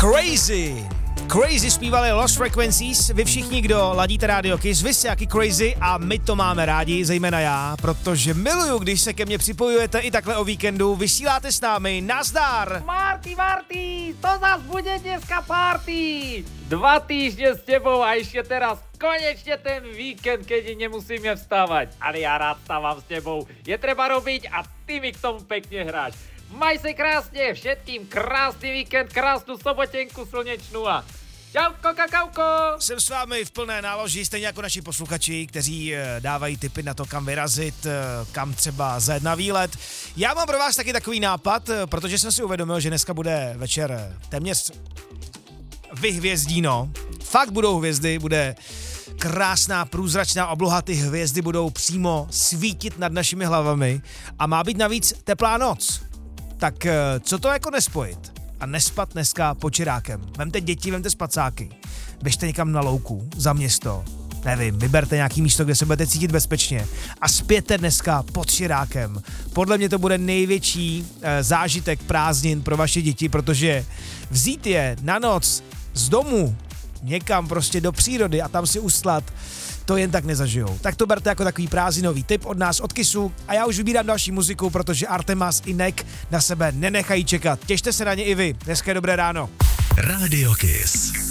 Crazy. Crazy zpívali Lost Frequencies, vy všichni, kdo ladíte Radio Kiss, vy jste jaký crazy a my to máme rádi, zejména já, protože miluju, když se ke mně připojujete i takhle o víkendu, vysíláte s námi, nazdar! Marty, to zas bude dneska party! 2 týždne s tebou a ešte teraz konečne ten víkend, keď nemusíme vstávať. Ale ja rád stávam s tebou, je treba robiť a ty mi k tomu pekne hráš. Maj se krásně, všetkým krásný víkend, krásnou sobotenku slnečnou a čauko, kakauko! Jsem s vámi v plné náloži, stejně jako naši posluchači, kteří dávají tipy na to, kam vyrazit, kam třeba zajet na výlet. Já mám pro vás taky takový nápad, protože jsem si uvědomil, že dneska bude večer téměř vyhvězdíno. Fakt budou hvězdy, bude krásná průzračná obloha, ty hvězdy budou přímo svítit nad našimi hlavami a má být navíc teplá noc. Tak co to jako nespojit? A nespat dneska pod čirákem. Vemte děti, vemte spacáky. Běžte někam na louku, za město. Nevím, vyberte nějaký místo, kde se budete cítit bezpečně. A spěte dneska pod čirákem. Podle mě to bude největší zážitek prázdnin pro vaše děti, protože vzít je na noc z domu někam prostě do přírody a tam si uslat, to jen tak nezažijou. Tak to berte jako takový prázdninový tip od nás, od Kissu a já už vybírám další muziku, protože Artemas i Nek na sebe nenechají čekat. Těšte se na ně i vy. Dneska je dobré ráno. Radio Kiss.